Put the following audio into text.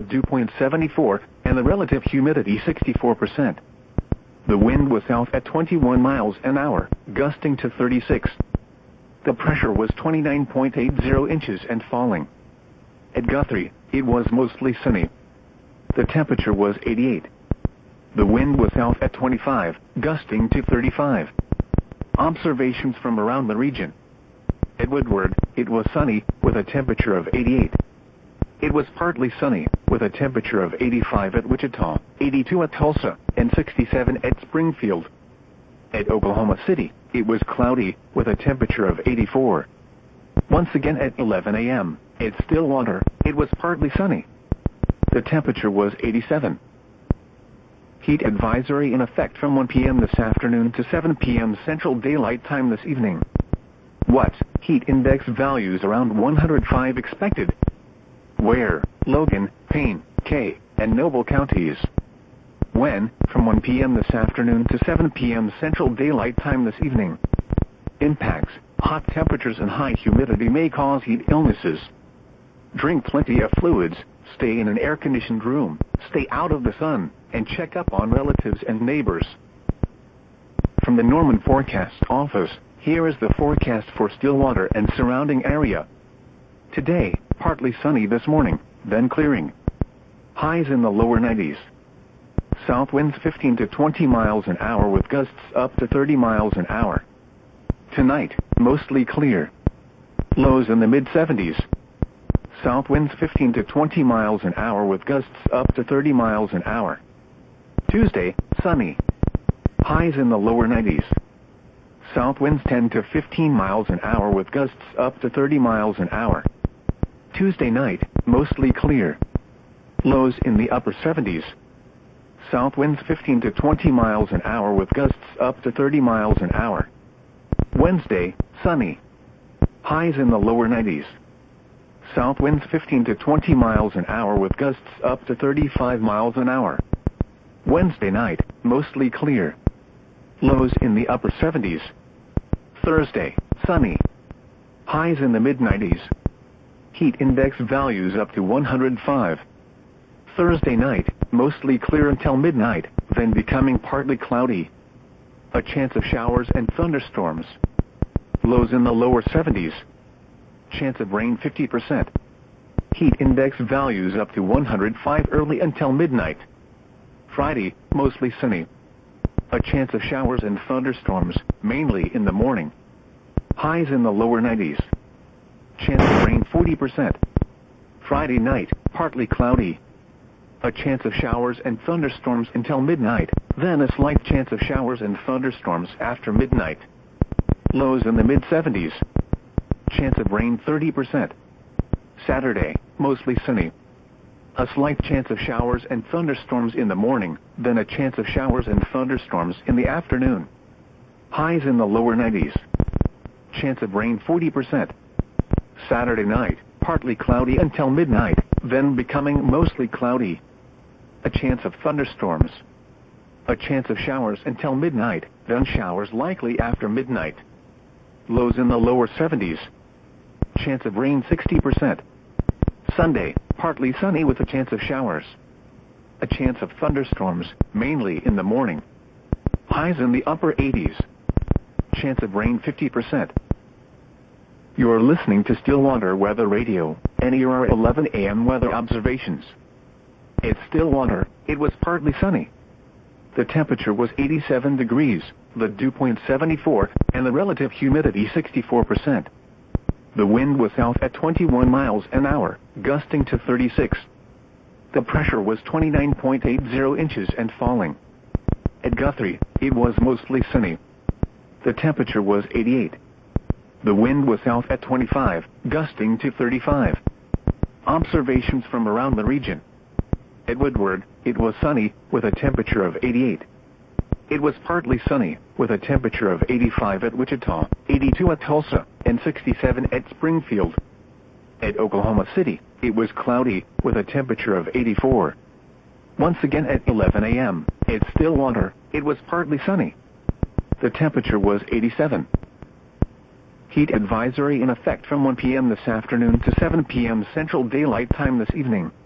dew point 74, and the relative humidity 64%. The wind was south at 21 miles an hour, gusting to 36. The pressure was 29.80 inches and falling. At Guthrie, it was mostly sunny. The temperature was 88. The wind was south at 25, gusting to 35. Observations from around the region. At Woodward, it was sunny, with a temperature of 88. It was partly sunny, with a temperature of 85 at Wichita, 82 at Tulsa, and 67 at Springfield. At Oklahoma City, it was cloudy, with a temperature of 84. Once again at 11 a.m., at Stillwater, it was partly sunny. The temperature was 87. Heat advisory in effect from 1 p.m. this afternoon to 7 p.m. Central Daylight Time this evening. What? Heat index values around 105 expected. Where? Logan, Payne, Kay, and Noble counties. When? From 1 p.m. this afternoon to 7 p.m. Central Daylight Time this evening. Impacts. Hot temperatures and high humidity may cause heat illnesses. Drink plenty of fluids, stay in an air-conditioned room, stay out of the sun, and check up on relatives and neighbors. From the Norman Forecast Office, here is the forecast for Stillwater and surrounding area. Today, partly sunny this morning, then clearing. Highs in the lower 90s. South winds 15 to 20 miles an hour with gusts up to 30 miles an hour. Tonight, mostly clear. Lows in the mid-70s. South winds 15 to 20 miles an hour with gusts up to 30 miles an hour. Tuesday, sunny. Highs in the lower 90s. South winds 10 to 15 miles an hour with gusts up to 30 miles an hour. Tuesday night, mostly clear. Lows in the upper 70s. South winds 15 to 20 miles an hour with gusts up to 30 miles an hour. Wednesday, sunny. Highs in the lower 90s. South winds 15 to 20 miles an hour with gusts up to 35 miles an hour. Wednesday night, mostly clear. Lows in the upper 70s. Thursday, sunny. Highs in the mid-90s. Heat index values up to 105. Thursday night, mostly clear until midnight, then becoming partly cloudy. A chance of showers and thunderstorms. Lows in the lower 70s. Chance of rain 50%. Heat index values up to 105 early until midnight. Friday, mostly sunny. A chance of showers and thunderstorms, mainly in the morning. Highs in the lower 90s. Chance of rain 40%. Friday night, partly cloudy. A chance of showers and thunderstorms until midnight, then a slight chance of showers and thunderstorms after midnight. Lows in the mid-70s. Chance of rain 30%. Saturday, mostly sunny. A slight chance of showers and thunderstorms in the morning, then a chance of showers and thunderstorms in the afternoon. Highs in the lower 90s. Chance of rain 40%. Saturday night, partly cloudy until midnight, then becoming mostly cloudy. A chance of thunderstorms. A chance of showers until midnight, then showers likely after midnight. Lows in the lower 70s. Chance of rain 60%. Sunday, partly sunny with a chance of showers. A chance of thunderstorms, mainly in the morning. Highs in the upper 80s. Chance of rain 50%. You're listening to Stillwater Weather Radio, NER 11 AM weather observations. At Stillwater, it was partly sunny. The temperature was 87 degrees, the dew point 74, and the relative humidity 64%. The wind was south at 21 miles an hour, gusting to 36. The pressure was 29.80 inches and falling. At Guthrie, it was mostly sunny. The temperature was 88. The wind was south at 25, gusting to 35. Observations from around the region. At Woodward, it was sunny, with a temperature of 88. It was partly sunny, with a temperature of 85 at Wichita, 82 at Tulsa, and 67 at Springfield. At Oklahoma City, it was cloudy, with a temperature of 84. Once again at 11 a.m., at Stillwater, it was partly sunny. The temperature was 87. Heat advisory in effect from 1 p.m. this afternoon to 7 p.m. Central Daylight Time this evening.